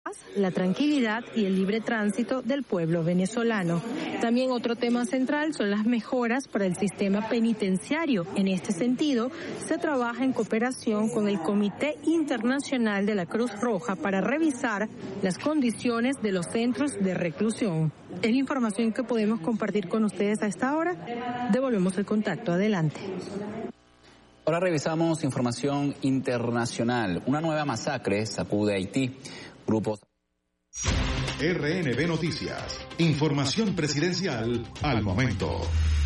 la tranquilidad y el libre tránsito del pueblo venezolano. También otro tema central son las mejoras para el sistema penitenciario. En este sentido, se trabaja en cooperación con el Comité Internacional de la Cruz Roja para revisar las condiciones de los centros de reclusión. Es la información que podemos compartir con ustedes a esta hora. Devolvemos el contacto. Adelante. Ahora revisamos información internacional. Una nueva masacre sacude Haití. Grupos. RNB Noticias. Información presidencial al momento.